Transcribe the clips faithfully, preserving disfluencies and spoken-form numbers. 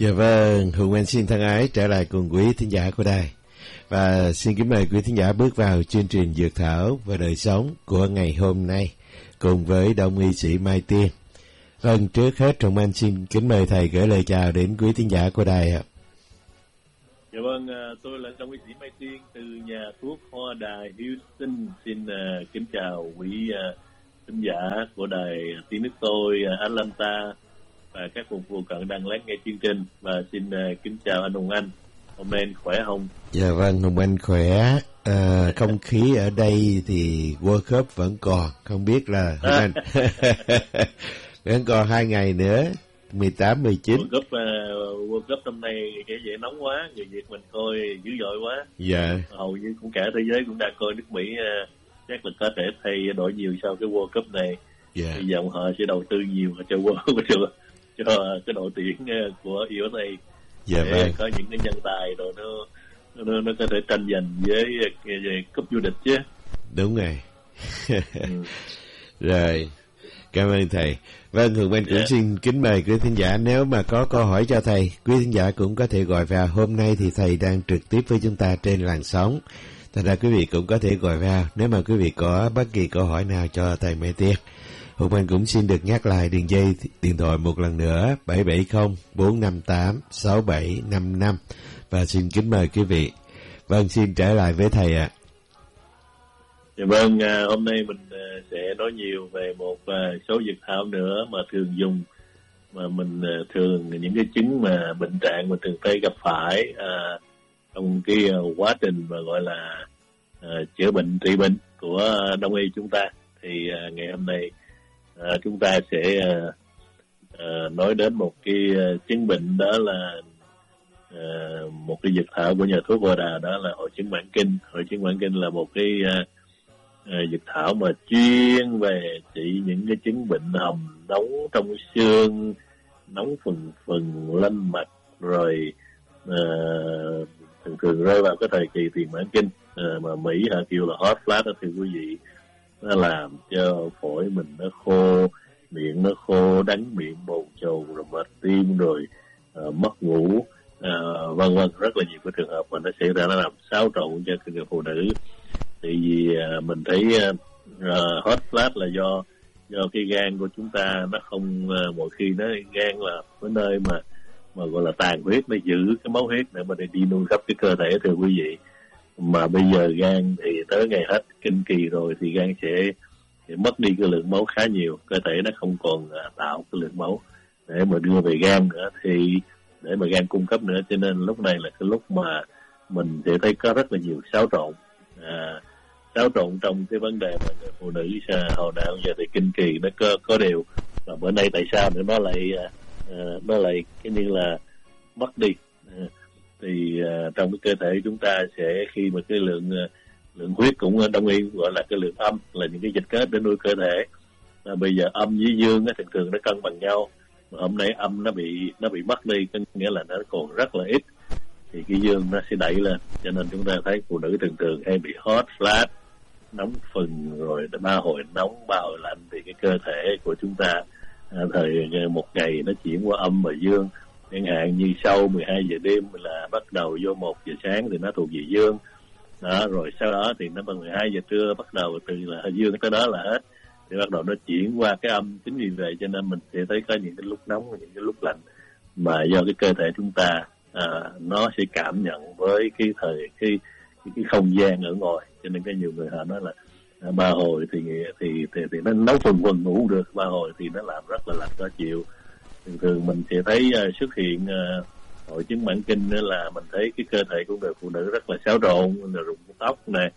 Dạ vâng, Hùng Anh xin thân ái trở lại cùng quý thính giả của đài. Và xin kính mời quý thính giả bước vào chương trình Dược Thảo và Đời Sống của ngày hôm nay cùng với Đông y sĩ Mai Tiên. Vâng, trước hết Hùng Anh xin kính mời thầy gửi lời chào đến quý thính giả của đài ạ. Dạ vâng, tôi là Đông y sĩ Mai Tiên từ nhà thuốc Hoa Đài Houston. Xin uh, kính chào quý uh, thính giả của đài tiếng nước tôi uh, Atlanta và các vùng phụ cận đang lắng nghe chương trình, và xin uh, kính chào anh Hùng Anh. Hôm nay anh khỏe không? Dạ vâng, Hùng Anh khỏe. À, không khí ở đây thì World Cup vẫn còn, không biết là Hùng Anh vẫn còn hai ngày nữa, mười tám, mười chín. World Cup, uh, World Cup năm nay cái dễ nóng quá, người Việt mình coi dữ dội quá. Dạ. Hầu như cũng cả thế giới cũng đang coi nước Mỹ uh, chắc là có thể thay đổi nhiều sau cái World Cup này. Dạ. Bây giờ họ sẽ đầu tư nhiều cho World cho, cho cái đội tuyển uh, của u ét a. Dạ để vâng. có những cái nhân tài rồi nó nó nó có thể tranh giành với về cúp vô địch chứ. Đúng rồi. Ừ. Rồi, cảm ơn thầy. Vâng, Hùng Anh cũng Yeah. xin kính mời quý thính giả, nếu mà có câu hỏi cho thầy, quý thính giả cũng có thể gọi vào. Hôm nay thì thầy đang trực tiếp với chúng ta trên làn sóng, thành ra quý vị cũng có thể gọi vào nếu mà quý vị có bất kỳ câu hỏi nào cho thầy Mai Tiên. Hùng Anh cũng xin được nhắc lại đường dây điện thoại một lần nữa, bảy bảy không, bốn năm tám, sáu bảy năm năm, và xin kính mời quý vị. Vâng, xin trở lại với thầy ạ. À. Dạ vâng, à, hôm nay mình à, sẽ nói nhiều về một à, số dược thảo nữa mà thường dùng, mà mình à, thường những cái chứng mà bệnh trạng mà thường hay gặp phải à, trong cái à, quá trình mà gọi là à, chữa bệnh, trị bệnh của Đông y chúng ta. Thì à, ngày hôm nay à, chúng ta sẽ à, à, nói đến một cái à, chứng bệnh, đó là à, một cái dược thảo của nhà thuốc Hoa Đà, đó là hội chứng mãn kinh. Hội chứng mãn kinh là một cái à, à, dược thảo mà chuyên về trị những cái chứng bệnh hầm nóng trong xương, nóng phừng phừng lên mặt, rồi à, thường thường rơi vào cái thời kỳ tiền mãn kinh à, mà Mỹ họ kêu là hot flash đó, thưa quý vị. Nó làm cho phổi mình nó khô, miệng nó khô, đắng miệng, bồn chồn, rồi mệt tim, rồi uh, mất ngủ, uh, vân vân, rất là nhiều cái trường hợp mà nó xảy ra, nó làm xáo trộn cho người phụ nữ. Thì vì uh, mình thấy uh, hot flash là do do cái gan của chúng ta nó không uh, mỗi khi nó gan là cái nơi mà mà gọi là tàn huyết, nó giữ cái máu huyết để mà để đi nuôi khắp cái cơ thể, thưa quý vị. Mà bây giờ gan thì tới ngày hết kinh kỳ rồi thì gan sẽ, sẽ mất đi cái lượng máu khá nhiều, cơ thể nó không còn uh, tạo cái lượng máu để mà đưa về gan nữa, thì để mà gan cung cấp nữa, cho nên lúc này là cái lúc mà mình sẽ thấy có rất là nhiều xáo trộn, à, xáo trộn trong cái vấn đề mà người phụ nữ hồi nào giờ thì kinh kỳ nó có, có đều, và bữa nay tại sao nữa nó lại uh, nó lại cái như là mất đi. Uh, thì uh, trong cái cơ thể chúng ta sẽ, khi mà cái lượng uh, lượng huyết cũng đông y gọi là cái lượng âm, là những cái dịch kết để nuôi cơ thể. À, bây giờ âm với dương á, thường thường nó cân bằng nhau, mà hôm nay âm nó bị nó bị mất đi, có nghĩa là nó còn rất là ít, thì cái dương nó sẽ đẩy lên, cho nên chúng ta thấy phụ nữ thường thường hay bị hot flash, nóng phừng, rồi ba hồi nóng, ba hồi lạnh, thì cái cơ thể của chúng ta à, thời một ngày nó chuyển qua âm và dương. Chẳng hạn như sau mười hai giờ đêm là bắt đầu vô một giờ sáng thì nó thuộc về dương đó, rồi sau đó thì nó bằng mười hai giờ trưa bắt đầu từ là dương tới đó là hết, thì bắt đầu nó chuyển qua cái âm. Chính vì vậy cho nên mình sẽ thấy có những cái lúc nóng, những cái lúc lạnh, mà do cái cơ thể chúng ta à, nó sẽ cảm nhận với cái thời cái cái, cái không gian ở ngoài, cho nên có nhiều người họ nói là à, ba hồi thì thì thì, thì nó nấu phần quần ngủ được, ba hồi thì nó làm rất là lạnh khó chịu. Thường thường mình sẽ thấy uh, xuất hiện uh, hội chứng mãn kinh nữa là mình thấy cái cơ thể của người phụ nữ rất là xáo trộn, rồi rụng tóc này,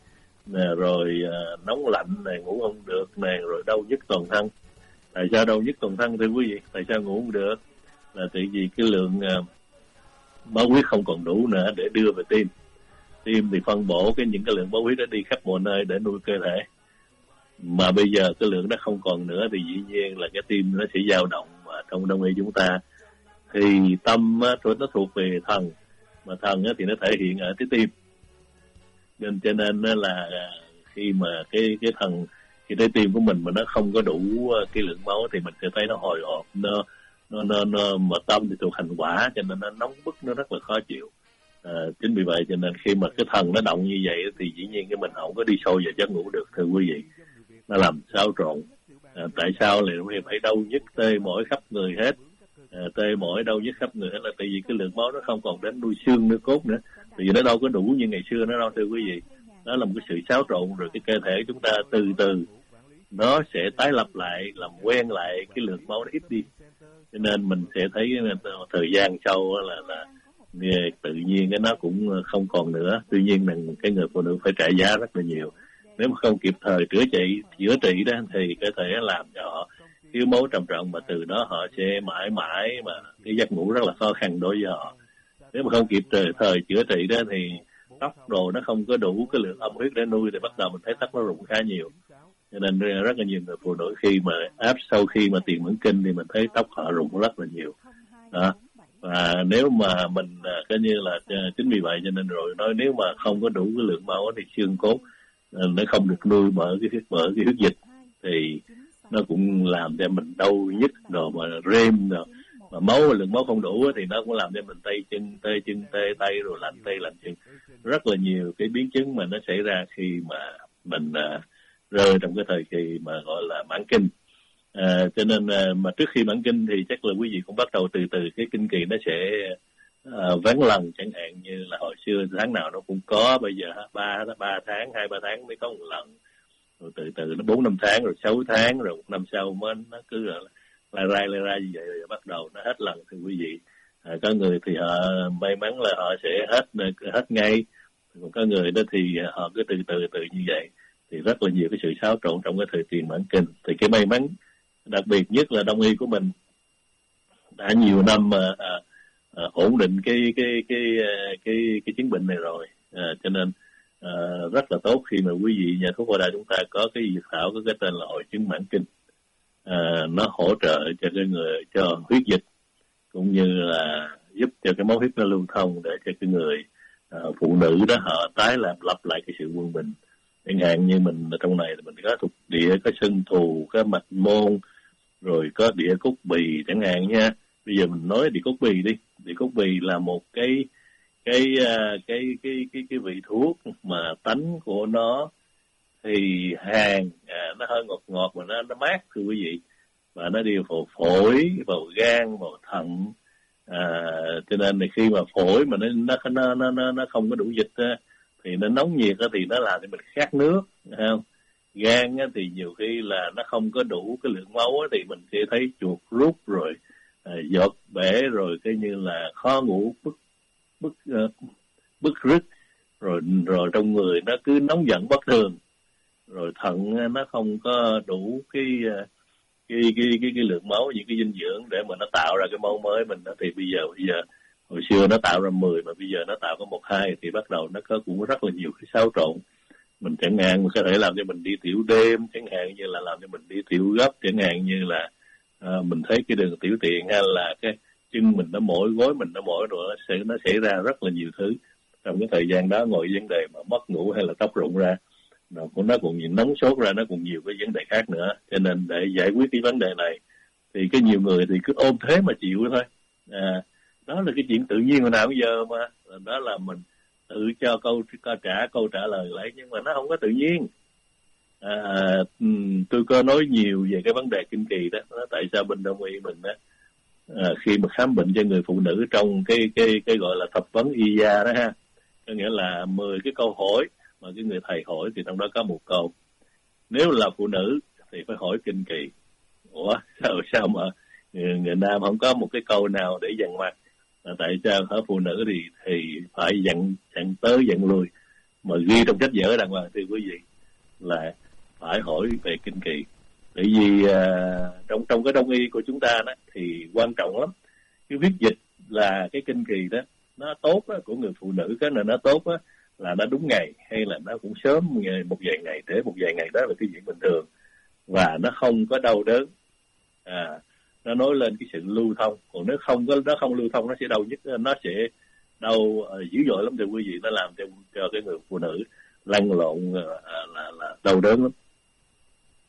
rồi uh, nóng lạnh này, ngủ không được này, rồi đau nhức toàn thân. Tại sao đau nhức toàn thân thưa quý vị? Tại sao ngủ không được? Là tại vì cái lượng uh, máu huyết không còn đủ nữa để đưa về tim. Tim thì phân bổ cái những cái lượng máu huyết đó đi khắp mọi nơi để nuôi cơ thể. Mà bây giờ cái lượng đó không còn nữa thì dĩ nhiên là cái tim nó sẽ dao động. Và trong đông y chúng ta thì tâm á, nó thuộc về thần, mà thần á, thì nó thể hiện ở cái tim, nên cho nên là khi mà cái cái thần, cái trái tim của mình mà nó không có đủ cái lượng máu thì mình sẽ thấy nó hồi hộp, nó nó nó nó mà tâm thì thuộc hành quả, cho nên nó nóng bức, nó rất là khó chịu. À, chính vì vậy cho nên khi mà cái thần nó động như vậy thì dĩ nhiên cái mình không có đi sâu vào giấc ngủ được, thưa quý vị. Nó làm xáo trộn. À, tại sao lại phải đau nhức tê mỏi khắp người hết? À, tê mỏi đau nhức khắp người hết là tại vì cái lượng máu nó không còn đến nuôi xương nuôi cốt nữa, tại vì nó đâu có đủ như ngày xưa nữa đâu, thưa quý vị. Đó là một cái sự xáo trộn, rồi cái cơ thể chúng ta từ từ nó sẽ tái lập lại, làm quen lại cái lượng máu nó ít đi, cho nên mình sẽ thấy thời gian sau là là tự nhiên cái nó cũng không còn nữa. Tuy nhiên là cái người phụ nữ phải trả giá rất là nhiều nếu mà không kịp thời chữa trị chữa trị đó thì có thể làm cho họ thiếu máu trầm trọng, mà từ đó họ sẽ mãi mãi mà cái giấc ngủ rất là khó khăn đối với họ. Nếu mà không kịp thời, thời chữa trị đó thì tóc đồ nó không có đủ cái lượng âm huyết để nuôi thì bắt đầu mình thấy tóc nó rụng khá nhiều. Cho nên rất là nhiều người phụ nữ khi mà áp sau khi mà tiền mãn kinh thì mình thấy tóc họ rụng rất là nhiều đó. Và nếu mà mình coi như là chính vì vậy cho nên rồi nói nếu mà không có đủ cái lượng máu thì xương cốt nó không được nuôi bởi cái bởi cái huyết dịch thì nó cũng làm cho mình đau nhức rồi mà rêm rồi mà máu lượng máu không đủ thì nó cũng làm cho mình tay chân tê chân tê tay rồi lạnh tay lạnh chân, rất là nhiều cái biến chứng mà nó xảy ra khi mà mình uh, rơi trong cái thời kỳ mà gọi là mãn kinh. À, cho nên uh, mà trước khi mãn kinh thì chắc là quý vị cũng bắt đầu từ từ cái kinh kỳ nó sẽ uh, ván lần, chẳng hạn như là hồi xưa tháng nào nó cũng có, bây giờ ba ba tháng hai ba tháng mới có một lần, rồi từ từ nó bốn năm tháng rồi sáu tháng rồi một năm sau mới nó cứ lai rai lai rai như vậy rồi bắt đầu nó hết lần. Thì quý vị à, có người thì họ may mắn là họ sẽ hết hết ngay, còn có người đó thì họ cứ từ từ từ như vậy, thì rất là nhiều cái sự xáo trộn trong cái thời kỳ mãn kinh. Thì cái may mắn đặc biệt nhất là đông y của mình đã nhiều năm mà à, à, ổn định cái cái cái cái cái, cái chứng bệnh này rồi, à, cho nên à, rất là tốt khi mà quý vị nhà thuốc Hoa Đà chúng ta có cái dược thảo có cái tên là hội chứng mãn kinh. À, nó hỗ trợ cho cái người cho huyết dịch cũng như là giúp cho cái máu huyết nó lưu thông để cho cái người à, phụ nữ đó họ tái lập lập lại cái sự quân bình. Chẳng hạn như mình trong này mình có thuộc địa, có sưng thù, có mạch môn, rồi có địa cốt bì chẳng hạn nha. Bây giờ mình nói địa cốt bì đi. Địa cốt bì là một cái cái cái cái cái cái, cái vị thuốc mà tánh của nó thì hàn, à, nó hơi ngọt ngọt mà nó nó mát, thưa quý vị, và nó điều vào phổi, vào gan, vào thận. À, cho nên là khi mà phổi mà nó nó nó nó nó không có đủ dịch á, thì nó nóng nhiệt á, thì nó làm cho mình khát nước, không? Gan á, thì nhiều khi là nó không có đủ cái lượng máu á, thì mình sẽ thấy chuột rút rồi à, giọt bể rồi cái như là khó ngủ, bức bức uh, bức rứt, rồi rồi trong người nó cứ nóng giận bất thường, rồi thận nó không có đủ cái cái cái cái, cái lượng máu, những cái dinh dưỡng để mà nó tạo ra cái máu mới mình đó. Thì bây giờ bây giờ hồi xưa nó tạo ra mười mà bây giờ nó tạo có một hai, thì bắt đầu nó có cũng rất là nhiều cái xáo trộn. Mình chẳng hạn mình có thể làm cho mình đi tiểu đêm, chẳng hạn như là làm cho mình đi tiểu gấp, chẳng hạn như là à, mình thấy cái đường tiểu tiện, hay là cái chân mình nó mỏi, gối mình nó mỏi, rồi nó sẽ nó xảy ra rất là nhiều thứ trong cái thời gian đó. Ngồi vấn đề mà mất ngủ hay là tóc rụng ra, nó cũng nó cũng nóng sốt ra, nó cũng nhiều cái vấn đề khác nữa. Cho nên để giải quyết cái vấn đề này thì cái nhiều người thì cứ ôm thế mà chịu thôi. À, đó là cái chuyện tự nhiên hồi nào bây giờ mà đó là mình tự cho câu, câu trả câu trả lời lại, nhưng mà nó không có tự nhiên. À, tôi có nói nhiều về cái vấn đề kinh kỳ đó, đó tại sao bên đông y mình đó, à, khi mà khám bệnh cho người phụ nữ trong cái cái cái gọi là thập vấn y gia đó ha, có nghĩa là mười cái câu hỏi mà cái người thầy hỏi thì trong đó có một câu, nếu là phụ nữ thì phải hỏi kinh kỳ. Ủa sao sao mà người, người nam không có một cái câu nào để dằn mặt, là tại sao hả phụ nữ thì thì phải dặn dặn tới dặn lui, mà ghi trong sách vở đàng hoàng, thưa quý vị, là phải hỏi về kinh kỳ. Bởi vì à, trong trong cái đông y của chúng ta đó thì quan trọng lắm, cái huyết dịch là cái kinh kỳ đó nó tốt đó, của người phụ nữ cái này nó tốt đó, là nó đúng ngày hay là nó cũng sớm một vài ngày, để một vài ngày đó là cái chuyện bình thường, và nó không có đau đớn. À, nó nói lên cái sự lưu thông, còn nếu không có nó không lưu thông nó sẽ đau nhất, nó sẽ đau uh, dữ dội lắm, thưa quý vị. Nó làm cho cho cái người phụ nữ lăn lộn uh, là, là đau đớn lắm.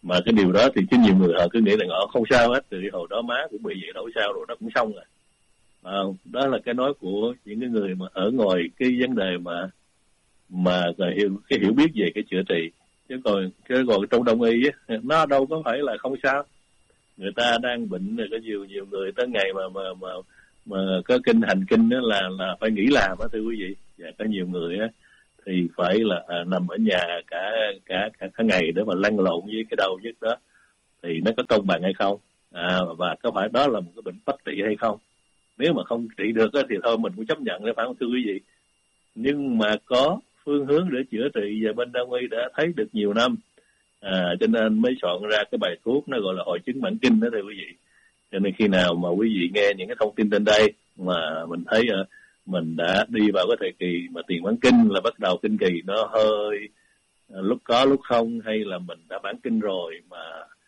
Mà cái điều đó thì chứ nhiều người họ cứ nghĩ rằng họ không sao hết, thì hồi đó má cũng bị vậy đâu sao rồi, nó cũng xong rồi. À, đó là cái nói của những cái người mà ở ngoài cái vấn đề mà mà hiểu cái hiểu biết về cái chữa trị, chứ còn chứ còn trong đông y á, nó đâu có phải là không sao. Người ta đang bệnh rồi, có nhiều nhiều người tới ngày mà mà mà mà có kinh hành kinh đó là là phải nghỉ làm á thưa quý vị. Và có nhiều người á thì phải là à, nằm ở nhà cả cả cả, cả ngày để mà lăn lộn với cái đau nhức đó, thì nó có công bằng hay không, à, và có phải đó là một cái bệnh bất trị hay không? Nếu mà không trị được á, thì thôi mình cũng chấp nhận, phải không thưa quý vị? Nhưng mà có phương hướng để chữa trị và bên đông y đã thấy được nhiều năm, à, cho nên mới soạn ra cái bài thuốc nó gọi là hội chứng mãn kinh đó thưa quý vị. Cho nên khi nào mà quý vị nghe những cái thông tin trên đây mà mình thấy uh, mình đã đi vào cái thời kỳ mà tiền mãn kinh, là bắt đầu kinh kỳ nó hơi uh, lúc có lúc không, hay là mình đã mãn kinh rồi mà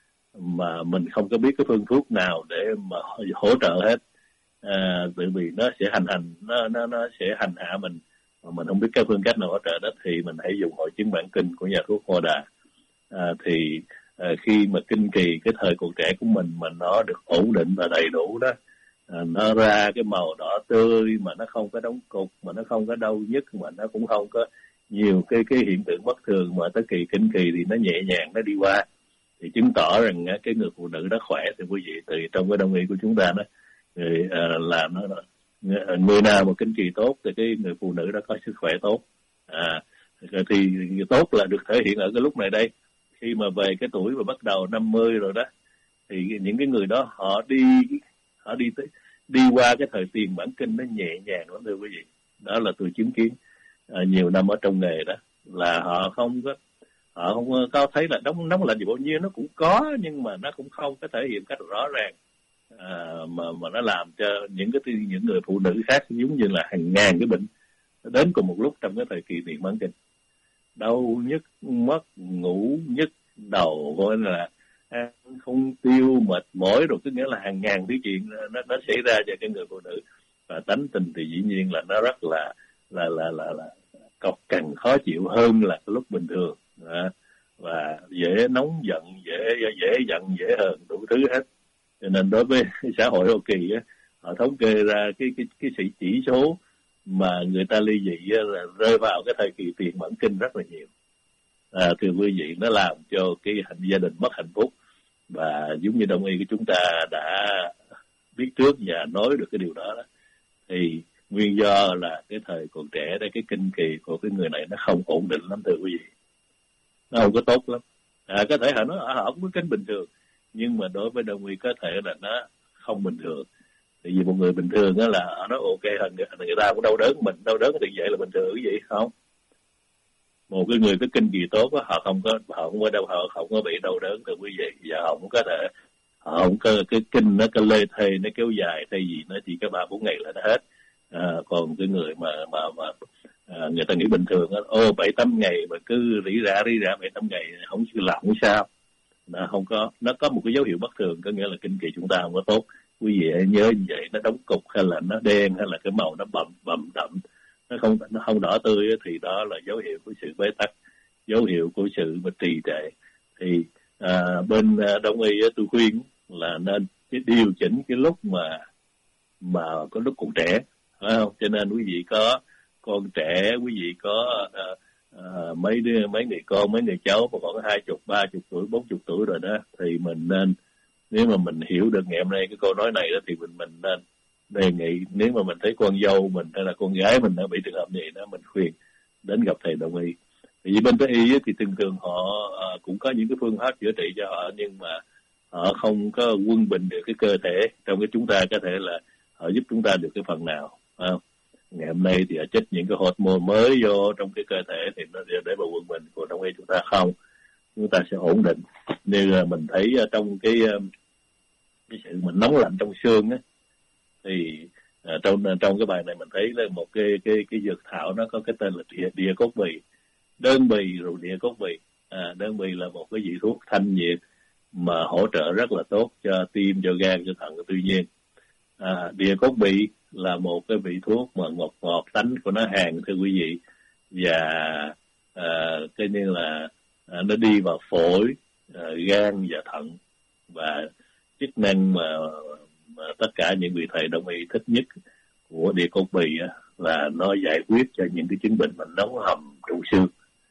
mà mình không có biết cái phương thuốc nào để mà hỗ trợ hết, à, tự vì nó sẽ hành hành nó nó nó sẽ hành hạ mình mà mình không biết cái phương cách nào hỗ trợ đó, thì mình hãy dùng hội chứng mãn kinh của nhà thuốc Hoa Đà. À, thì à, khi mà kinh kỳ cái thời còn trẻ của mình mà nó được ổn định và đầy đủ đó, à, nó ra cái màu đỏ tươi mà nó không có đóng cục, mà nó không có đau nhức, mà nó cũng không có nhiều cái cái hiện tượng bất thường, mà tới kỳ kinh kỳ thì nó nhẹ nhàng nó đi qua, thì chứng tỏ rằng cái người phụ nữ đó khỏe. Thì quý vị, từ trong cái đông y của chúng ta đó người, à, là nó người nào mà kinh kỳ tốt thì cái người phụ nữ đó có sức khỏe tốt, à, thì tốt là được thể hiện ở cái lúc này đây. Khi mà về cái tuổi mà bắt đầu năm mươi rồi đó, thì những cái người đó họ đi họ đi tới đi qua cái thời tiền mãn kinh nó nhẹ nhàng lắm thưa quý vị. Đó là tôi chứng kiến à, nhiều năm ở trong nghề đó, là họ không có họ không có thấy là nóng nóng lạnh gì bao nhiêu, nó cũng có, nhưng mà nó cũng không có thể hiện cách rõ ràng, à, mà mà nó làm cho những cái những người phụ nữ khác giống như là hàng ngàn cái bệnh đến cùng một lúc trong cái thời kỳ tiền mãn kinh. Đau nhức, mất ngủ, nhức đầu, gọi là ăn không tiêu, mệt mỏi, rồi cứ nghĩa là hàng ngàn thứ chuyện nó nó xảy ra cho cái người phụ nữ. Và tánh tình thì dĩ nhiên là nó rất là là là là, là cọc cằn khó chịu hơn là lúc bình thường, à, và dễ nóng giận, dễ dễ giận, dễ hờn, đủ thứ hết. Cho nên đối với xã hội Hoa Kỳ á, họ thống kê ra cái cái cái sự chỉ số mà người ta ly dị là rơi vào cái thời kỳ tiền mãn kinh rất là nhiều. À, thưa quý vị, nó làm cho cái hạnh gia đình mất hạnh phúc, và giống như đông y của chúng ta đã biết trước và nói được cái điều đó, đó thì nguyên do là cái thời còn trẻ đây, cái kinh kỳ của cái người này nó không ổn định lắm thưa quý vị, nó không có tốt lắm. À, có thể họ nói họ không có kinh bình thường, nhưng mà đối với đông y có thể là nó không bình thường. Tại vì một người bình thường đó là họ nói ok, người, người ta cũng đau đớn, mình đau đớn thì vậy là bình thường cái gì không? Một cái người có kinh kỳ tốt đó, họ không có họ không có đau họ không có bị đau đớn thưa quý vị, và họ không có thể họ không có cái kinh nó cái lê thê nó kéo dài, thay vì nó chỉ có ba bốn ngày là nó hết. À, còn cái người mà mà mà à, người ta nghĩ bình thường đó, ô bảy tám ngày mà cứ rỉ rả rỉ rả bảy tám ngày không làm không sao, nó không có nó có một cái dấu hiệu bất thường, có nghĩa là kinh kỳ chúng ta không có tốt. Quý vị hãy nhớ như vậy, nó đóng cục hay là nó đen hay là cái màu nó bầm bầm đậm, nó không nó không đỏ tươi thì đó là dấu hiệu của sự bế tắc, dấu hiệu của sự mà trì trệ. Thì à, bên đông y tôi khuyên là nên điều chỉnh cái lúc mà mà có lúc còn trẻ, phải không? Cho nên quý vị có con trẻ, quý vị có à, à, mấy đứa mấy người con mấy người cháu mà còn hai chục ba chục tuổi bốn chục tuổi rồi đó, thì mình nên, nếu mà mình hiểu được ngày hôm nay cái câu nói này đó, thì mình mình nên đề nghị, nếu mà mình thấy con dâu mình hay là con gái mình đã bị trường hợp gì đó, mình khuyên đến gặp thầy đông y. Vì bên Tây y thì thường thường họ uh, cũng có những cái phương pháp chữa trị cho họ, nhưng mà họ không có quân bình được cái cơ thể. Trong cái chúng ta có thể là họ giúp chúng ta được cái phần nào, không? Ngày hôm nay thì họ chích những cái hormone mới vô trong cái cơ thể thì nó để mà quân bình, của đông y chúng ta không, chúng ta sẽ ổn định. Như là mình thấy trong cái cái sự mình nóng lạnh trong xương á, thì à, trong trong cái bài này mình thấy là một cái cái cái dược thảo nó có cái tên là địa, địa cốt bì, đơn bì rồi địa cốt bì. À, đơn bì là một cái vị thuốc thanh nhiệt mà hỗ trợ rất là tốt cho tim, cho gan, cho thận. Tuy nhiên à, địa cốt bì là một cái vị thuốc mà ngọt ngọt, tánh của nó hàn thưa quý vị, và à, cái như là à, nó đi vào phổi, uh, gan và thận, và chức năng mà, mà tất cả những vị thầy đông y thích nhất của địa cốt bì á, là nó giải quyết cho những cái chứng bệnh mà nóng hầm trong xương.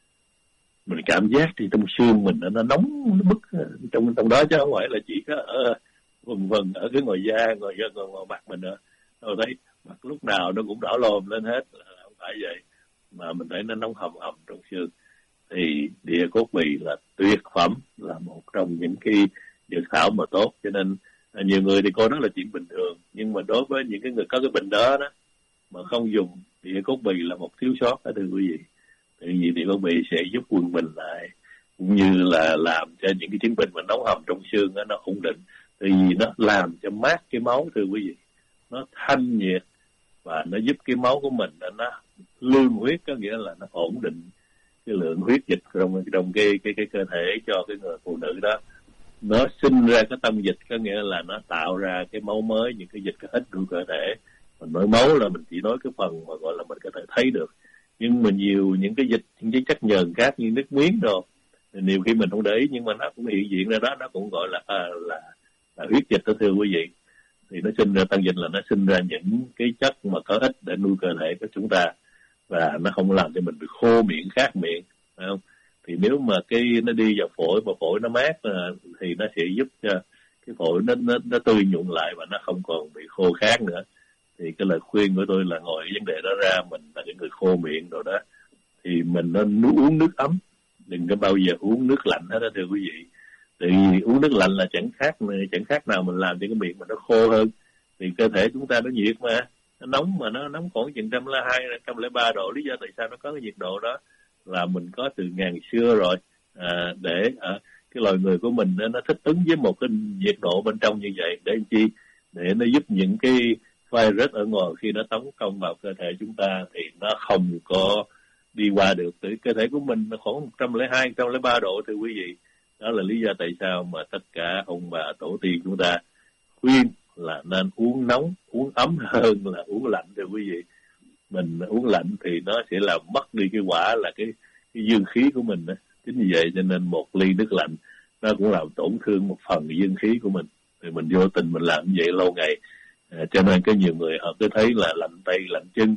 Mình cảm giác thì trong xương mình nó nóng, nó bức trong trong đó, chứ không phải là chỉ có ở vần vần ở cái ngoài da, ngoài da, ngoài, ngoài mặt mình nữa. Tôi thấy mặt lúc nào nó cũng đỏ lồm lên hết, không phải vậy, mà mình thấy nó nóng hầm hầm trong xương. Thì địa cốt bì là tuyệt phẩm, là một trong những cái dược thảo mà tốt. Cho nên nhiều người thì coi đó là chuyện bình thường, nhưng mà đối với những cái người có cái bệnh đó đó mà không dùng địa cốt bì là một thiếu sót đó thưa quý vị. Tại vì địa cốt bì sẽ giúp quân bình lại, cũng như là làm cho những cái chứng bệnh mà nóng hầm trong xương đó, nó ổn định. Tại vì nó làm cho mát cái máu thưa quý vị, nó thanh nhiệt, và nó giúp cái máu của mình nó lương huyết, có nghĩa là nó ổn định cái lượng huyết dịch trong trong cái cái cái cơ thể cho cái người phụ nữ đó. Nó sinh ra cái tâm dịch, có nghĩa là nó tạo ra cái máu mới, những cái dịch có hết trong cơ thể. Mình nói máu là mình chỉ nói cái phần mà gọi là mình có thể thấy được, nhưng mà nhiều những cái dịch, những cái chất nhờn khác như nước miếng rồi, nhiều khi mình không để ý nhưng mà nó cũng hiện diện ra đó, nó cũng gọi là à, là, là huyết dịch đó thưa quý vị. Thì nó sinh ra tăng dịch là nó sinh ra những cái chất mà có ích để nuôi cơ thể của chúng ta, và nó không làm cho mình bị khô miệng, khát miệng, phải không? Thì nếu mà cái nó đi vào phổi và phổi nó mát thì nó sẽ giúp cho cái phổi nó nó, nó tươi nhuận lại và nó không còn bị khô khát nữa. Thì cái lời khuyên của tôi là ngồi vấn đề đó ra, mình là cái người khô miệng rồi đó, thì mình nên uống nước ấm, đừng có bao giờ uống nước lạnh hết đó thưa quý vị. Thì uống nước lạnh là chẳng khác chẳng khác nào mình làm cho cái miệng mình nó khô hơn. Thì cơ thể chúng ta nó nhiệt mà, nó nóng mà nó nóng khoảng chừng trăm lẻ hai, trăm lẻ ba độ. Lý do tại sao nó có cái nhiệt độ đó là mình có từ ngàn xưa rồi, à, để à, cái loài người của mình nó thích ứng với một cái nhiệt độ bên trong như vậy để làm chi? Để nó giúp những cái virus ở ngoài khi nó tấn công vào cơ thể chúng ta thì nó không có đi qua được. Từ cơ thể của mình nó khoảng một trăm lẻ hai, một trăm lẻ ba độ thưa quý vị. Đó là lý do tại sao mà tất cả ông bà tổ tiên chúng ta khuyên là nên uống nóng, uống ấm hơn là uống lạnh thưa quý vị. Mình uống lạnh thì nó sẽ làm mất đi cái quả là cái, cái dương khí của mình đó. Chính vì vậy cho nên một ly nước lạnh nó cũng làm tổn thương một phần dương khí của mình. Thì mình vô tình mình làm như vậy lâu ngày, à, cho nên có nhiều người họ cứ thấy là lạnh tay lạnh chân,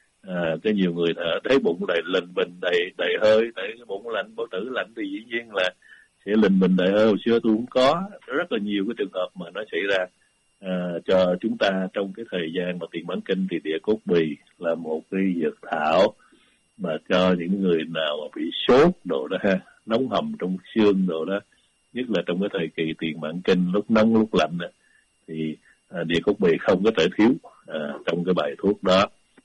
à, có nhiều người họ thấy bụng đầy lình bình đầy đầy hơi, tại cái bụng lạnh, bao tử lạnh thì dĩ nhiên là sẽ lình bình đầy hơi. Hồi xưa tôi cũng có rất là nhiều cái trường hợp mà nó xảy ra à, cho chúng ta trong cái thời gian mà tiền mãn kinh. Thì địa cốt bì là một cái dược thảo mà cho những người nào mà bị sốt đồ đó ha, nóng hầm trong xương đồ đó, nhất là trong cái thời kỳ tiền mãn kinh lúc nóng lúc lạnh đó, thì à, địa cốt bì không có thể thiếu à, trong cái bài thuốc đó.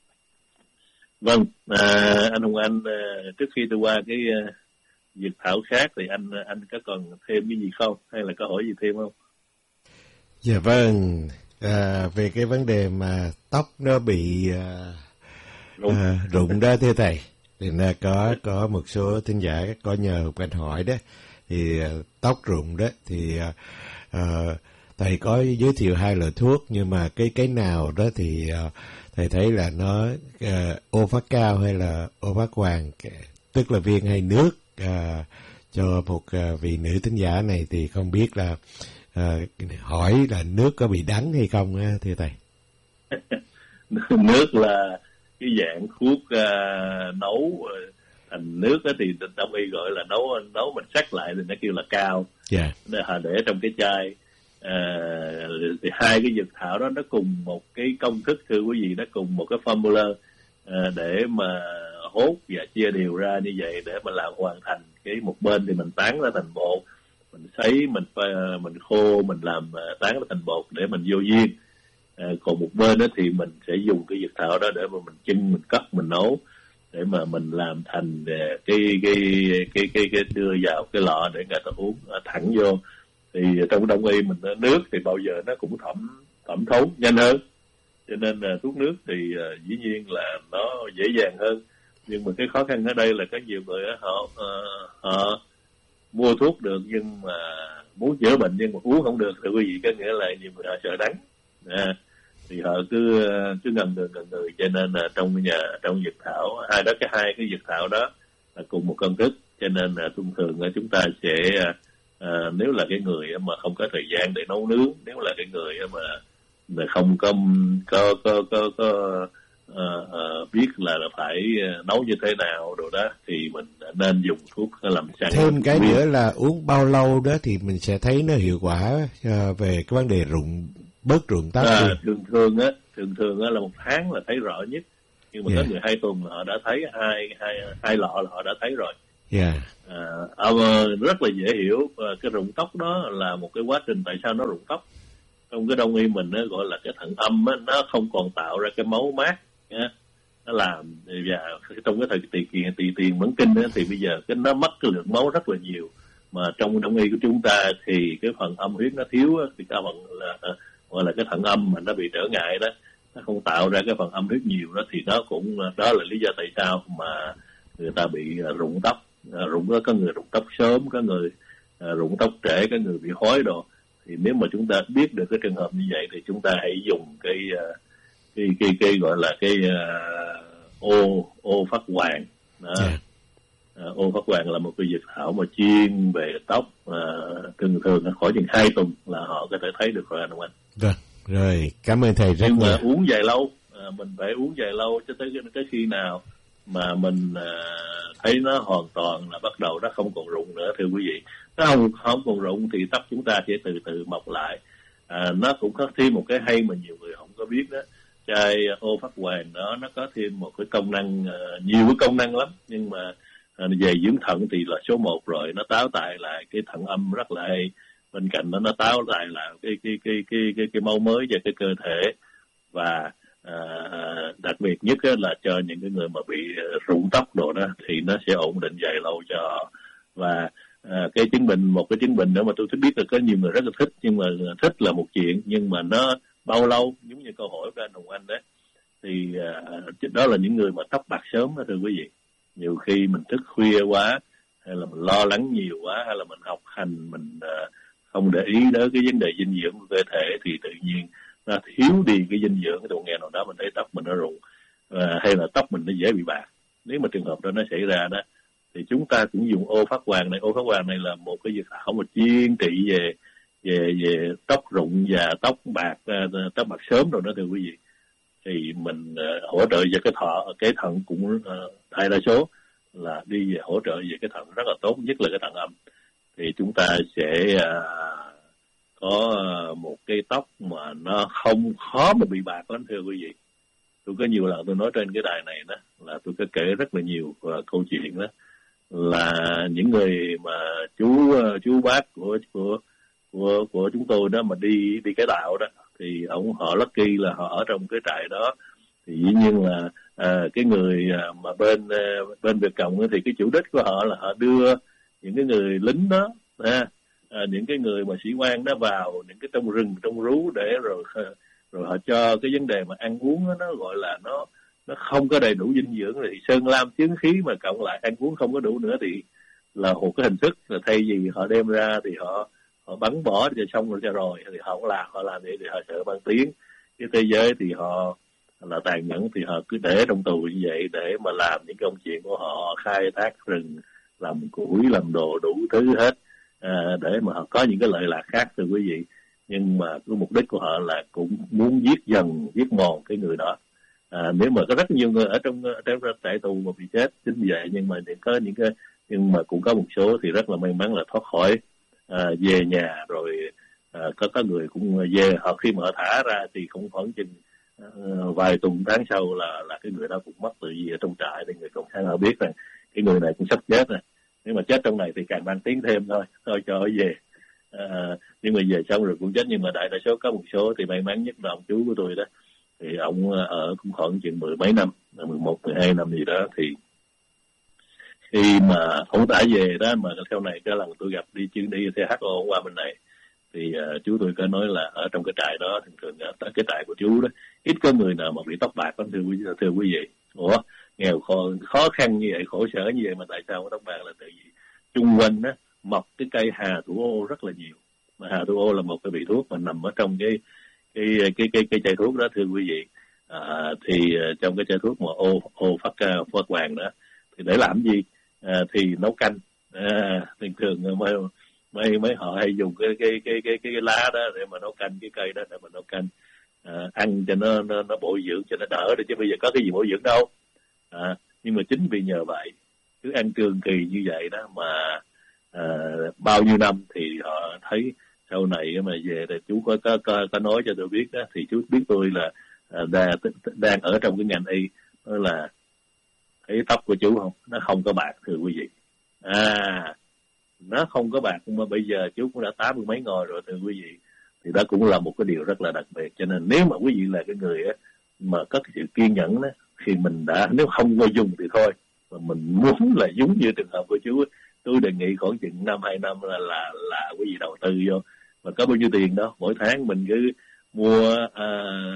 Vâng, à, anh Hùng Anh, à, trước khi tôi qua cái à, dược thảo khác thì anh anh có còn thêm cái gì không, hay là có hỏi gì thêm không? Dạ vâng, à, về cái vấn đề mà tóc nó bị à, rụng. À, rụng đó thưa thầy, thì là có có một số thính giả có nhờ anh hỏi đó, thì à, tóc rụng đó thì à, à, thầy có giới thiệu hai loại thuốc, nhưng mà cái cái nào đó thì à, thầy thấy là nó à, ô phát cao hay là ô phát hoàng, tức là viên hay nước, à, cho một à, vị nữ thính giả này thì không biết là à, hỏi là nước có bị đắng hay không á, thưa thầy? Nước là cái dạng thuốc uh, nấu thành nước đó, thì đông y gọi là nấu nấu mình sắc lại thì nó kêu là cao. Yeah. Để, để trong cái chai. À, thì hai cái dược thảo đó nó cùng một cái công thức thưa quý vị, nó cùng một cái formula à, để mà hốt và chia đều ra như vậy để mà làm hoàn thành. Cái một bên thì mình tán ra thành bột, mình sấy, mình mình khô, mình làm tán ra thành bột để mình vô viên. À, còn một bên đó thì mình sẽ dùng cái dược thảo đó để mà mình chưng, mình cất, mình nấu để mà mình làm thành cái cái cái cái, cái đưa vào cái lọ để người ta uống thẳng vô. Thì trong đông y mình nước thì bao giờ nó cũng thẩm thẩm thấu nhanh hơn, cho nên là thuốc nước thì uh, dĩ nhiên là nó dễ dàng hơn. Nhưng mà cái khó khăn ở đây là có nhiều người họ uh, họ mua thuốc được nhưng mà muốn chữa bệnh nhưng mà uống không được thì quý vị, có nghĩa là nhiều người họ sợ đắng, à, thì họ cứ cứ ngần ngừ ngần ngừ cho nên là trong nhà trong dược thảo hai đó cái hai cái dược thảo đó là cùng một công thức, cho nên là thông thường chúng ta sẽ À, nếu là cái người mà không có thời gian để nấu nướng, nếu là cái người mà, mà không có có có có, có uh, uh, biết là, là phải nấu như thế nào đồ đó, thì mình nên dùng thuốc làm sẵn. Thêm cái viên. Nữa là uống bao lâu đó thì mình sẽ thấy nó hiệu quả uh, về cái vấn đề rụng bớt rụng tóc. À, thường thường á thường thường á là một tháng là thấy rõ nhất, nhưng mà yeah. có người hai tuần họ đã thấy hai hai hai lọ là họ đã thấy rồi. Yeah. À, à, rất là dễ hiểu. Cái rụng tóc đó là một cái quá trình tại sao nó rụng tóc. Trong cái đông y mình nó gọi là cái thận âm á, nó không còn tạo ra cái máu mát nha. Nó làm và trong cái thời kỳ tiền tiền tiền mẫn kinh á, thì bây giờ cái nó mất cái lượng máu rất là nhiều, mà trong đông y của chúng ta thì cái phần âm huyết nó thiếu á, thì các bạn là gọi là cái thận âm mà nó bị trở ngại đó, nó không tạo ra cái phần âm huyết nhiều đó, thì nó cũng đó là lý do tại sao mà người ta bị rụng tóc. À, rụng có người rụng tóc sớm, có người à, rụng tóc trễ, có người bị hói đồ. Thì nếu mà chúng ta biết được cái trường hợp như vậy thì chúng ta hãy dùng cái cái cái, cái gọi là cái uh, ô ô phát hoàng đó. Yeah. À, ô phát hoàng là một cái dược thảo mà chuyên về tóc, à, thường thường khỏi chừng hai tuần là họ có thể thấy được rồi, đúng không anh? Rồi, rồi cảm ơn thầy rất nhiều. Nhưng mà uống dài lâu, à, mình phải uống dài lâu cho tới cái khi nào mà mình à, thấy nó hoàn toàn là bắt đầu nó không còn rụng nữa, thưa quý vị. Nó không không còn rụng thì tóc chúng ta sẽ từ từ mọc lại. À, nó cũng có thêm một cái hay mà nhiều người không có biết đó. Chai ô phát hoàng đó nó có thêm một cái công năng, uh, nhiều cái công năng lắm, nhưng mà uh, về dưỡng thận thì là số một rồi. Nó táo tại lại cái thận âm rất là hay. Bên cạnh đó nó táo tại lại cái cái cái cái cái, cái máu mới và cái cơ thể. Và À, đặc biệt nhất là cho những cái người mà bị rụng tóc đồ đó thì nó sẽ ổn định dài lâu cho họ. Và à, cái chứng bệnh, một cái chứng bệnh nữa mà tôi thích biết là có nhiều người rất là thích, nhưng mà thích là một chuyện, nhưng mà nó bao lâu, giống như câu hỏi của anh Hùng Anh đấy, thì à, đó là những người mà tóc bạc sớm đó, thưa quý vị. Nhiều khi mình thức khuya quá, hay là mình lo lắng nhiều quá, hay là mình học hành mình à, không để ý đến cái vấn đề dinh dưỡng của cơ thể, thì tự nhiên nó thiếu đi cái dinh dưỡng, cái độ nghèo nào đó mình thấy tóc mình nó rụng, à, hay là tóc mình nó dễ bị bạc. Nếu mà trường hợp đó nó xảy ra đó thì chúng ta cũng dùng ô phát hoàng này. Ô phát hoàng này là một cái dược thảo mà chuyên trị về về về tóc rụng và tóc bạc, uh, tóc bạc sớm rồi đó, thưa quý vị. Thì mình uh, hỗ trợ về cái thọ cái thận cũng uh, đại đa số là đi về hỗ trợ về cái thận rất là tốt, nhất là cái thận âm. Thì chúng ta sẽ uh, có một cái tóc mà nó không khó mà bị bạc lắm, thưa quý vị. Tôi có nhiều lần tôi nói trên cái đài này đó, là tôi có kể rất là nhiều uh, câu chuyện đó, là những người mà chú chú bác của của của của chúng tôi đó mà đi đi cái đạo đó, thì ông họ lucky là họ ở trong cái trại đó. Thì dĩ nhiên là à, cái người mà bên bên Việt Cộng thì cái chủ đích của họ là họ đưa những cái người lính đó, à, à, những cái người mà sĩ quan đó vào những cái trong rừng trong rú để rồi rồi họ cho cái vấn đề mà ăn uống đó, nó gọi là nó nó không có đầy đủ dinh dưỡng, thì sơn lam chứng khí mà cộng lại ăn uống không có đủ nữa thì là một cái hình thức. Là thay vì họ đem ra thì họ họ bắn bỏ cho xong rồi cho rồi thì họ không làm, họ làm vậy thì họ sợ mang tiếng cái thế giới, thì họ là tàn nhẫn, thì họ cứ để trong tù như vậy để mà làm những công chuyện của họ, khai thác rừng, làm củi, làm đồ đủ thứ hết, à, để mà họ có những cái lợi lạc khác, thưa quý vị. Nhưng mà cái mục đích của họ là cũng muốn giết dần, giết mòn cái người đó. À, nếu mà có rất nhiều người ở trong trong trại tù mà bị chết chính vậy, nhưng mà có những cái nhưng mà cũng có một số thì rất là may mắn là thoát khỏi, à, về nhà rồi. À, có có người cũng về, họ khi mà họ thả ra thì cũng khoảng chừng à, vài tuần tháng sau là là cái người đó cũng mất tự vì ở trong trại, thì người cộng sản họ biết rằng cái người này cũng sắp chết rồi. Nếu mà chết trong này thì càng mang tiếng thêm thôi, thôi cho họ về. À, nhưng mà về xong rồi cũng chết. Nhưng mà đại đa số có một số thì may mắn nhất là ông chú của tôi đó, thì ông ở cũng khoảng chừng mười mấy năm, mười một, mười hai năm gì đó, thì khi mà ông tả về đó, mà sau này cái lần tôi gặp đi chuyến đi xe hát o qua bên này, thì uh, chú tôi có nói là ở trong cái trại đó, thường thường uh, cái trại của chú đó ít có người nào mà bị tóc bạc lắm, thưa quý thưa quý vị. Ủa, nghèo khó, khó khăn như vậy, khổ sở như vậy mà tại sao có tóc bạc? Là tại vì chung quanh đó mọc cái cây hà thủ ô rất là nhiều. Mà hà thủ ô là một cái vị thuốc mà nằm ở trong cái cái cái cái cái chai thuốc đó, thưa quý vị. À, thì uh, trong cái chai thuốc mà ô ô phát uh, phát hoàng đó, thì để làm gì? À, thì nấu canh. À, thường thường mà mấy mấy họ hay dùng cái cái cái cái cái, cái lá đó để mà nấu canh, cái cây đó để mà nấu canh à, ăn cho nó, nó nó bổ dưỡng, cho nó đỡ đi, chứ bây giờ có cái gì bổ dưỡng đâu. À, nhưng mà chính vì nhờ vậy cứ ăn trường kỳ như vậy đó mà à, bao nhiêu năm thì họ thấy sau này mà về thì chú có có có, có nói cho tôi biết đó, thì chú biết tôi là à, đang, đang ở trong cái ngành y, đó là thấy tóc của chú không, nó không có bạc thưa quý vị. À, nó không có bạc, mà bây giờ chú cũng đã tám mươi mấy ngồi rồi thưa quý vị, thì đó cũng là một cái điều rất là đặc biệt. Cho nên nếu mà quý vị là cái người á, mà có cái sự kiên nhẫn đó, khi mình đã, nếu không có dùng thì thôi, mà mình muốn là giống như trường hợp của chú, tôi đề nghị khoảng chừng năm hai năm là là là quý vị đầu tư vô, mà có bao nhiêu tiền đó, mỗi tháng mình cứ mua à,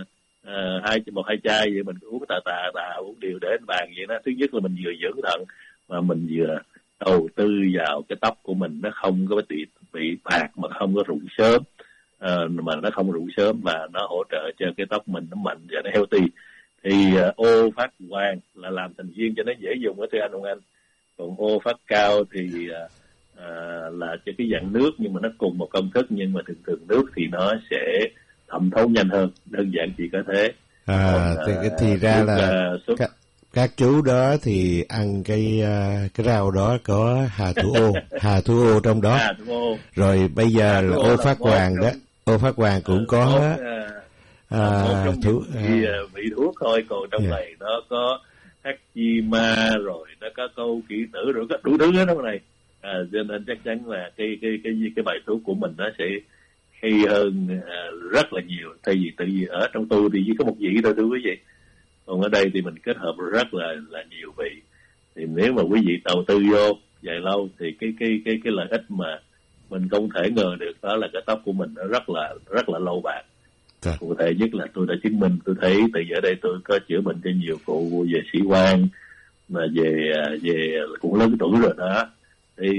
à, hai một hai chai vậy, mình cứ uống tà tà tà uống đều để bàn vậy đó. Thứ nhất là mình vừa dưỡng thận mà mình vừa đầu tư vào cái tóc của mình, nó không có bị bị bạc mà không có rụng sớm, à, mà nó không rụng sớm, và nó hỗ trợ cho cái tóc mình nó mạnh và nó healthy. Thì uh, ô phát hoàng là làm thành viên cho nó dễ dùng đó thưa anh Hồng Anh. Còn ô phát cao thì uh, uh, là cho cái dạng nước, nhưng mà nó cùng một công thức, nhưng mà thường thường nước thì nó sẽ thẩm thấu nhanh hơn, đơn giản chỉ có thế. À, còn, thì, uh, thì ra suốt, là uh, suốt... các, các chú đó thì ăn cái uh, cái rau đó có hà thủ ô, hà thủ ô trong đó. Hà thủ ô. Rồi bây giờ là ô phát hoàng đó, ô phát hoàng cũng uh, có một, uh, à, một trong thủ, những à, vị thuốc thôi, còn trong yeah. này nó có hắc chi ma, rồi nó có câu kỹ tử, rồi có đủ thứ hết đó này. À, cho nên chắc chắn là cái cái cái cái bài thuốc của mình nó sẽ hay hơn à, rất là nhiều. Thay vì tự vì ở trong tôi thì chỉ có một vị thôi thưa quý vị, còn ở đây thì mình kết hợp rất là là nhiều vị. Thì nếu mà quý vị đầu tư vô dài lâu thì cái cái cái cái lợi ích mà mình không thể ngờ được đó là cái tóc của mình nó rất là rất là lâu bạc. Cụ thể nhất là tôi đã chứng minh, tôi thấy từ giờ đây tôi có chữa bệnh cho nhiều cụ về sĩ quan, mà về về cũng lớn tuổi rồi đó, thì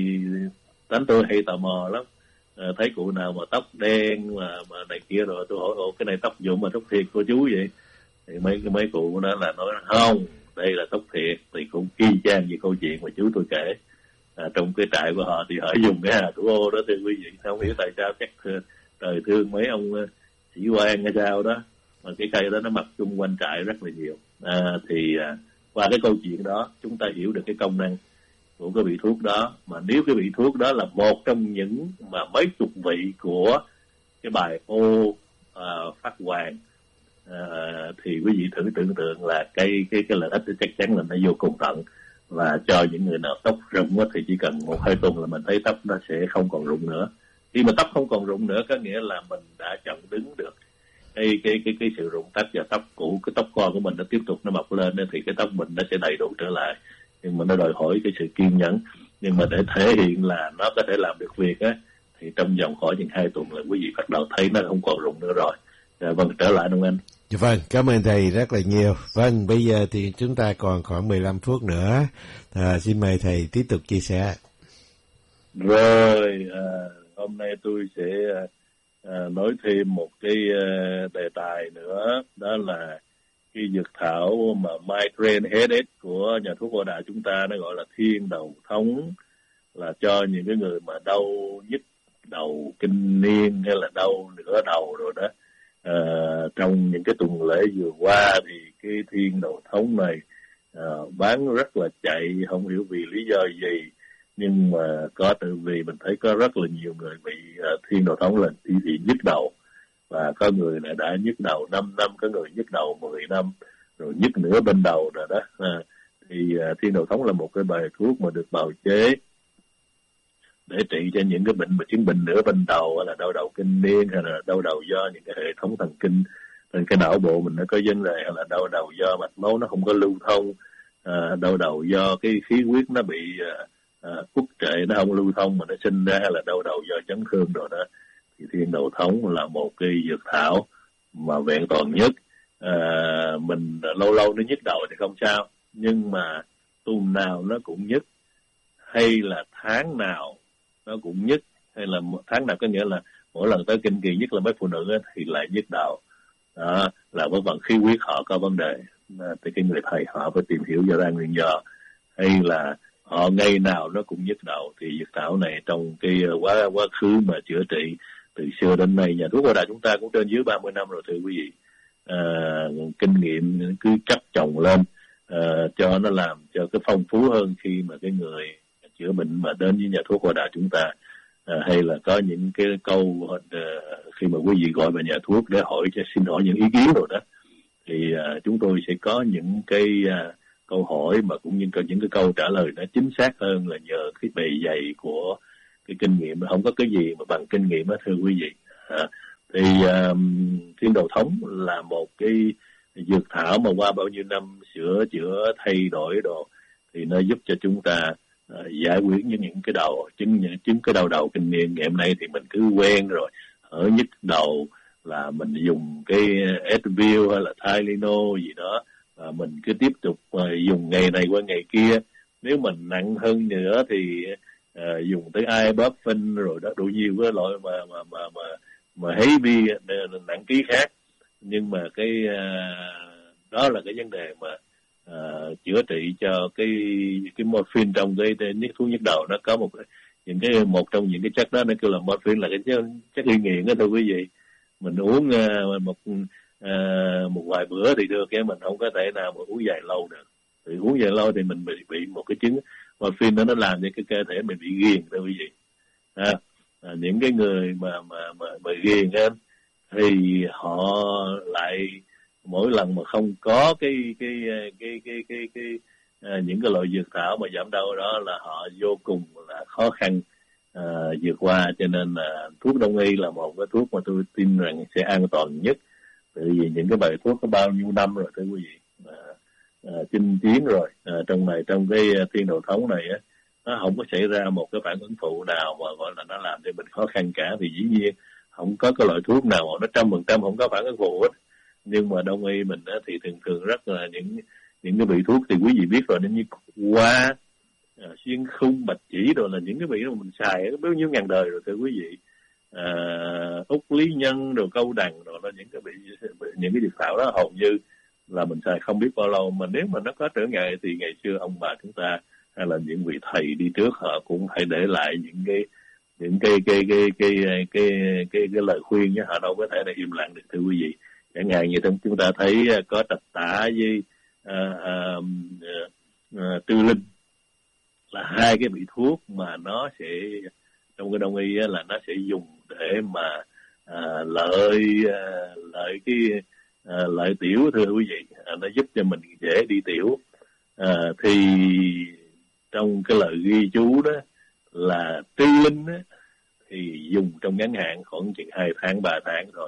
tính tôi hay tò mò lắm. À, thấy cụ nào mà tóc đen mà mà này kia, rồi tôi hỏi ồ cái này tóc nhuộm mà tóc thiệt cô chú vậy, thì mấy mấy cụ đó là nói không, đây là tóc thiệt. Thì cũng y chang như câu chuyện mà chú tôi kể. À, trong cái trại của họ thì họ dùng cái hà thủ ô đó thưa quý vị, không hiểu tại sao, chắc trời thương mấy ông sĩ quan hay sao đó, mà cái cây đó nó mọc chung quanh trại rất là nhiều. À, thì à, qua cái câu chuyện đó chúng ta hiểu được cái công năng của cái vị thuốc đó. Mà nếu cái vị thuốc đó là một trong những mà mấy chục vị của cái bài ô à, phát hoàng, à, thì quý vị thử tưởng tượng là cái cái cái lợi ích chắc chắn là nó vô cùng tận. Và cho những người nào tóc rụng thì chỉ cần một hai tuần là mình thấy tóc nó sẽ không còn rụng nữa. Khi mà tóc không còn rụng nữa có nghĩa là mình đã chặn đứng được cái cái cái cái sự rụng tóc, và tóc cũ, cái tóc con của mình nó tiếp tục nó mọc lên, thì cái tóc mình nó sẽ đầy đủ trở lại. Nhưng mà nó đòi hỏi cái sự kiên nhẫn. Nhưng mà để thể hiện là nó có thể làm được việc á, thì trong vòng khoảng chừng hai tuần là quý vị bắt đầu thấy nó không còn rụng nữa rồi. À, vâng, trở lại đúng anh. Vâng, cảm ơn thầy rất là nhiều. Vâng, bây giờ thì chúng ta còn khoảng mười lăm phút nữa. À, xin mời thầy tiếp tục chia sẻ. Rồi, à, hôm nay tôi sẽ à, nói thêm một cái à, đề tài nữa, đó là cái dược thảo mà migraine headache của nhà thuốc Hoa Đà chúng ta, nó gọi là thiên đầu thống, là cho những cái người mà đau nhức đầu kinh niên hay là đau nửa đầu rồi đó. À, trong những cái tuần lễ vừa qua thì cái thiên đầu thống này à, bán rất là chạy, không hiểu vì lý do gì, nhưng mà có tự vì mình thấy có rất là nhiều người bị uh, thiên đầu thống là thì bị nhức đầu, và có người đã đã nhức đầu năm năm, có người nhức đầu mười năm, rồi nhức nửa bên đầu rồi đó. À, thì uh, thiên đầu thống là một cái bài thuốc mà được bào chế để trị cho những cái bệnh mà chứng bệnh nửa bên đầu, hay là đau đầu kinh niên, hay là đau đầu do những cái hệ thống thần kinh, nên cái não bộ mình nó có vấn đề, hay là đau đầu do mạch máu nó không có lưu thông, à, đau đầu do cái khí huyết nó bị à, à, quốc trệ, nó không lưu thông mà nó sinh ra, hay là đau đầu do chấn thương rồi đó. Thì thiên đầu thống là một cái dược thảo mà vẹn toàn nhất. À, mình lâu lâu nó nhức đầu thì không sao, nhưng mà tuần nào nó cũng nhức, hay là tháng nào nó cũng nhức, hay là tháng nào có nghĩa là mỗi lần tới kinh kỳ, nhất là mấy phụ nữ ấy, thì lại nhức đầu. Đó là với vận khí huyết họ có vấn đề, thì cái người thầy họ phải tìm hiểu do ra nguyên do, hay là họ ngày nào nó cũng nhức đầu. Thì dược thảo này trong cái quá quá khứ mà chữa trị từ xưa đến nay, nhà thuốc Hoa Đà chúng ta cũng trên dưới ba mươi năm rồi thưa quý vị. À, kinh nghiệm cứ cắt chồng lên à, cho nó làm cho cái phong phú hơn khi mà cái người chữa bệnh mà đến với nhà thuốc Hoa Đà chúng ta. À, hay là có những cái câu uh, khi mà quý vị gọi về nhà thuốc để hỏi cho xin hỏi những ý kiến rồi đó, thì uh, chúng tôi sẽ có những cái uh, câu hỏi mà cũng như những cái câu trả lời nó chính xác hơn, là nhờ cái bề dày của cái kinh nghiệm. Không có cái gì mà bằng kinh nghiệm đó thưa quý vị. À, thì uh, Thiên Đầu Thống là một cái dược thảo mà qua bao nhiêu năm sửa chữa thay đổi đồ, thì nó giúp cho chúng ta À, giải quyết những những cái đầu chứng chứng cái đau đầu kinh niên. Ngày hôm nay thì mình cứ quen rồi, ở nhức đầu là mình dùng cái Advil hay là Tylenol gì đó, và mình cứ tiếp tục uh, dùng ngày này qua ngày kia. Nếu mình nặng hơn nữa thì uh, dùng tới ibuprofen rồi đó, đủ nhiều cái loại mà mà mà mà mà heavy nặng ký khác. Nhưng mà cái uh, đó là cái vấn đề mà Uh, chữa trị cho cái cái morphine trong cái, cái nước thuốc nhức đầu. Nó có một những cái một trong những cái chất đó nó kêu là morphine, là cái chất, chất gây nghiện đó thưa quý vị. Mình uống uh, một uh, một vài bữa thì được, cái mình không có thể nào mà uống dài lâu được. Thì uống dài lâu thì mình bị bị một cái chứng morphine đó, nó làm cho cái cơ thể mình bị ghiền thưa quý vị. À, à, những cái người mà mà mà, mà ghiền á thì họ lại mỗi lần mà không có cái cái cái cái cái, cái, cái à, những cái loại dược thảo mà giảm đau đó là họ vô cùng là khó khăn à, vượt qua. Cho nên là thuốc đông y là một cái thuốc mà tôi tin rằng sẽ an toàn nhất, tại vì những cái bài thuốc có bao nhiêu năm rồi thưa quý vị, à, à, chinh chiến rồi. À, trong này trong cái Thiên Đầu Thống này á, nó không có xảy ra một cái phản ứng phụ nào mà gọi là nó làm cho mình khó khăn cả. Thì dĩ nhiên không có cái loại thuốc nào mà nó trăm phần trăm không có phản ứng phụ hết. Nhưng mà đông y mình á, thì thường thường rất là những những cái vị thuốc thì quý vị biết rồi, như hoa, à, xuyên khung, bạch chỉ, rồi là những cái vị mà mình xài bao nhiêu ngàn đời rồi thưa quý vị. À, úc lý nhân, rồi câu đằng, rồi là những cái vị những cái dược thảo đó hầu như là mình xài không biết bao lâu. Mà nếu mà nó có trở ngại thì ngày xưa ông bà chúng ta hay là những vị thầy đi trước họ cũng phải để lại những cái những cái cái cái cái cái cái, cái, cái, cái lời khuyên chứ họ đâu có thể là im lặng được thưa quý vị. Chẳng hạn như chúng ta thấy có Trạch Tả với à, à, à, Tư Linh là hai cái vị thuốc mà nó sẽ trong cái đông y là nó sẽ dùng để mà à, lợi à, lợi cái à, lợi tiểu thưa quý vị. À, nó giúp cho mình dễ đi tiểu. À, thì trong cái lời ghi chú đó là Tư Linh á, thì dùng trong ngắn hạn khoảng chừng hai tháng ba tháng rồi.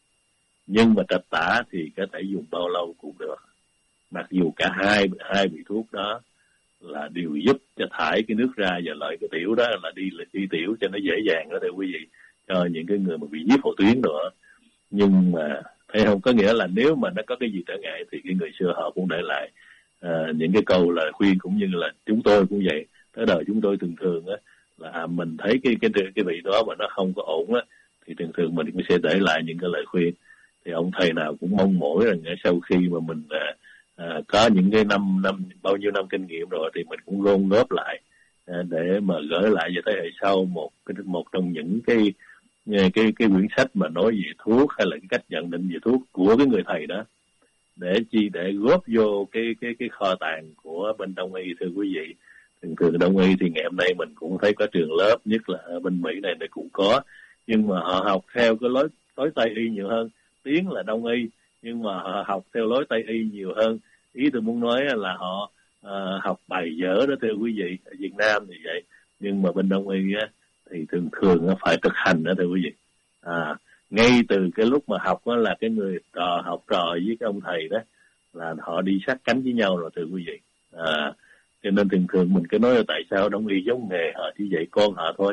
Nhưng mà Trạch Tả thì có thể dùng bao lâu cũng được. Mặc dù cả hai hai vị thuốc đó là đều giúp cho thải cái nước ra và lợi cái tiểu đó, là đi đi tiểu cho nó dễ dàng đó thưa quý vị, cho những cái người mà bị nhiếp hậu tuyến nữa. Nhưng mà thấy không, có nghĩa là nếu mà nó có cái gì trở ngại thì cái người xưa họ cũng để lại à, những cái câu lời khuyên, cũng như là chúng tôi cũng vậy. Tới đời chúng tôi thường thường á là mình thấy cái cái cái vị đó mà nó không có ổn á, thì thường thường mình cũng sẽ để lại những cái lời khuyên. Thì ông thầy nào cũng mong mỏi rằng sau khi mà mình à, à, có những cái năm năm bao nhiêu năm kinh nghiệm rồi thì mình cũng gom góp lại à, để mà gửi lại cho thế hệ sau một cái một trong những cái cái cái, cái quyển sách mà nói về thuốc, hay là cái cách nhận định về thuốc của cái người thầy đó, để chi để góp vô cái cái cái kho tàng của bên đông y thưa quý vị. Thường thường đông y thì ngày hôm nay mình cũng thấy có trường lớp, nhất là ở bên Mỹ này này cũng có, nhưng mà họ học theo cái lối lối Tây y nhiều hơn. Tiếng là đông y nhưng mà họ học theo lối Tây y nhiều hơn. Ý tôi muốn nói là họ uh, học bài vở đó thưa quý vị. Ở Việt Nam thì vậy, nhưng mà bên đông y á, thì thường thường phải thực hành đó thưa quý vị. À, ngay từ cái lúc mà học đó là cái người trò học trò với cái ông thầy đó là họ đi sát cánh với nhau rồi thưa quý vị. À, cho nên thường thường mình cứ nói là tại sao đông y giống nghề, họ chỉ dạy con họ thôi.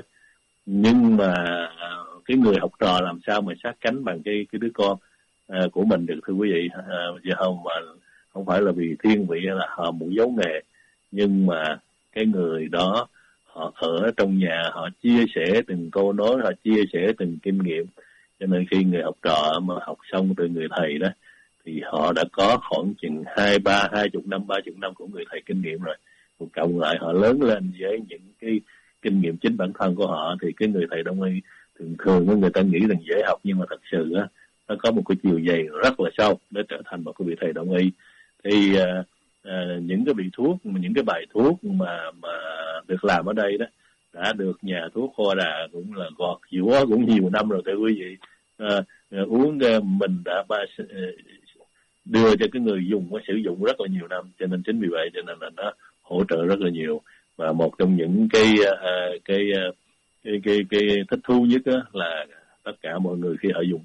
Nhưng mà cái người học trò làm sao mà sát cánh bằng cái cái đứa con à, của mình được thưa quý vị. À, chứ không mà không phải là vì thiên vị hay là họ muốn giấu nghề, nhưng mà cái người đó họ ở trong nhà, họ chia sẻ từng câu nói, họ chia sẻ từng kinh nghiệm. Cho nên khi người học trò mà học xong từ người thầy đó thì họ đã có khoảng chừng hai ba hai chục năm ba chục năm của người thầy kinh nghiệm rồi, cộng lại họ lớn lên với những cái kinh nghiệm chính bản thân của họ, thì cái người thầy đông y thường thường người ta nghĩ rằng dễ học, nhưng mà thật sự á, nó có một cái chiều dày rất là sâu để trở thành một cái vị thầy đông y. Thì à, à, những cái vị thuốc, những cái bài thuốc mà mà được làm ở đây đó đã được nhà thuốc Hoa Đà cũng là gọt giũa cũng nhiều năm rồi thưa quý vị. À, à, uống à, mình đã ba đưa cho cái người dùng có sử dụng rất là nhiều năm, cho nên chính vì vậy cho nên là nó hỗ trợ rất là nhiều. Và một trong những cái uh, cái, uh, cái cái cái thích thú nhất là tất cả mọi người khi họ dùng